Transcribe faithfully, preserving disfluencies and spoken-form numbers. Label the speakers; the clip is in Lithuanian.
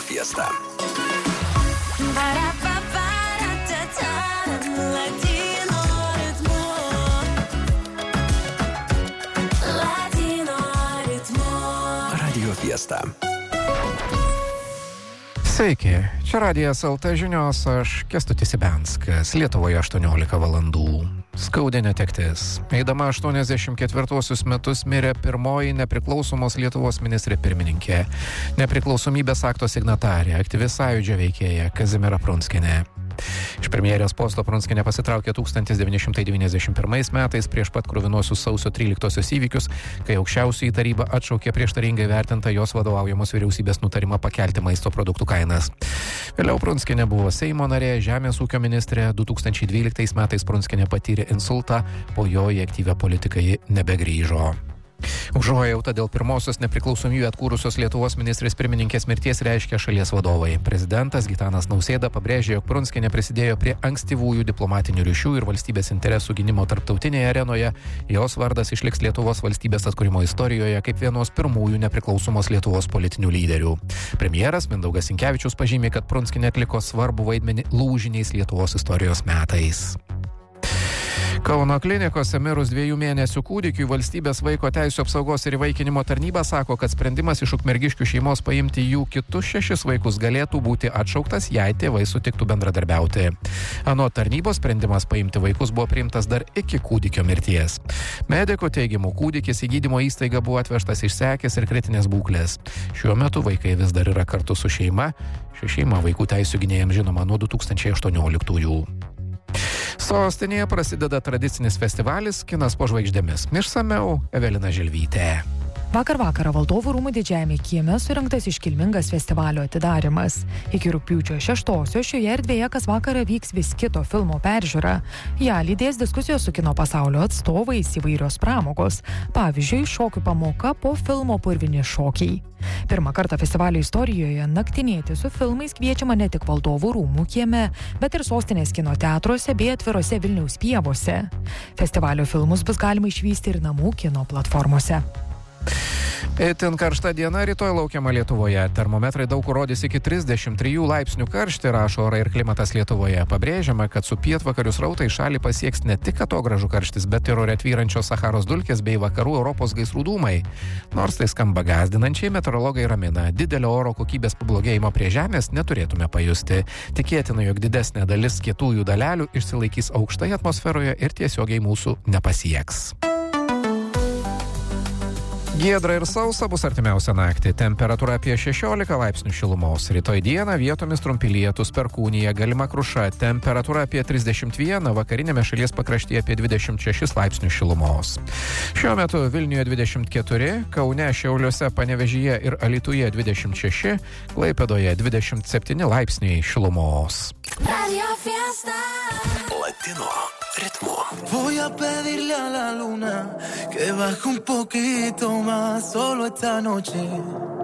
Speaker 1: Fiesta. Radio Fiesta.
Speaker 2: Sveiki, čia Radijas L T žinios, aš Kęstutis Ibenskas, Lietuvoje aštuoniolika valandų. Skaudi netektis. Eidama aštuoniasdešimt ketvirtuosius metus mirė pirmoji nepriklausomos Lietuvos ministrė pirmininkė, nepriklausomybės akto signatarė, aktyvi sąjūdžio veikėja Kazimiera Prunskienė. Iš premjerės posto Prunskienė pasitraukė tūkstantis devyni šimtai devyniasdešimt pirmais metais prieš pat kruvinuosius sausio tryliktosios įvykius, kai aukščiausioji taryba atšaukė prieštaringai vertintą jos vadovaujamos vyriausybės nutarimą pakelti maisto produktų kainas. Vėliau Prunskienė buvo Seimo narė, žemės ūkio ministrė, du tūkstančiai dvyliktais metais Prunskienė patyrė insultą, po jo į aktyvią politiką ji nebegrįžo. Užuojautą dėl pirmosios nepriklausomybę atkūrusios Lietuvos ministrės pirmininkės mirties reiškia šalies vadovai. Prezidentas Gitanas Nausėda pabrėžė, jog Prunskienė prisidėjo prie ankstyvųjų diplomatinių ryšių ir valstybės interesų gynimo tarptautinėje arenoje. Jos vardas išliks Lietuvos valstybės atkūrimo istorijoje kaip vienos pirmųjų nepriklausomos Lietuvos politinių lyderių. Premjeras Mindaugas Sinkevičius pažymė, kad Prunskienė atliko svarbų vaidmenį lūžiniais Lietuvos istorijos metais. Kauno klinikose mirus dviejų mėnesių kūdikiui valstybės vaiko teisių apsaugos ir įvaikinimo tarnyba sako, kad sprendimas iš ukmergiškių šeimos paimti jų kitus šešis vaikus galėtų būti atšauktas, jei tėvai sutiktų bendradarbiauti. Anot tarnybos sprendimas paimti vaikus buvo priimtas dar iki kūdikio mirties. Medikų teigimu, kūdikis į gydymo įstaigą buvo atvežtas išsekęs ir kritinės būklės. Šiuo metu vaikai vis dar yra kartu su šeima. Ši šeima vaikų teisių gynėjams žinoma nuo du tūkstančiai aštuonioliktųjų. Sostinėje prasideda tradicinis festivalis Kinas po žvaigždėmis. Išsamiau Evelina Želvytė.
Speaker 3: Vakar vakarą Valdovų rūmų didžiajame kieme surinktas iškilmingas festivalio atidarimas. Iki rugpjūčio šeštosios šioje erdvėje kas vakarą vyks vis kito filmo peržiūra. Ja lydės diskusijos su kino pasaulio atstovais, įvairios pramogos. Pavyzdžiui, šokių pamoka po filmo Purvini šokiai. Pirmą kartą festivalio istorijoje naktinėti su filmais kviečiama ne tik Valdovų rūmų kieme, bet ir sostinės kino teatruose bei atvirose Vilniaus pievose. Festivalio filmus bus galima išvysti ir namų kino platformose.
Speaker 2: Itin karšta diena rytoj laukiama Lietuvoje. Termometrai daug kur rodys iki trisdešimt trijų laipsnių karštį, rašo Orai ir klimatas Lietuvoje. Pabrėžiama, kad su pietvakarių srautai šalį pasieks ne tik atogražų karštis, bet ir ore tvyrančios Sacharos dulkės bei vakarų Europos gaisrų dūmai. Nors tai skamba gąsdinančiai, meteorologai ramina, didelio oro kokybės pablogėjimo prie žemės neturėtume pajusti. Tikėtina, jog didesnė dalis kietųjų dalelių išsilaikys aukštai atmosferoje ir tiesiogiai mūsų nepasieks. Giedra ir sausa bus artimiausią naktį. Temperatūra apie šešiolika laipsnių šilumos. Rytoj dieną vietomis trumpi lietūs, perkūnija, galima kruša. Temperatūra apie trisdešimt vieną, vakarinėme šalies pakraštyje apie dvidešimt šešis laipsnių šilumos. Šiuo metu Vilniuje dvidešimt keturi, Kaune, Šiauliuose, Panevėžyje ir Alytuje dvidešimt šeši, Klaipėdoje dvidešimt septyni laipsniai šilumos.
Speaker 1: Radio Fiesta. Latino ritmo.
Speaker 4: Voy a pedirle a la luna que baje un poquito más solo esta noche.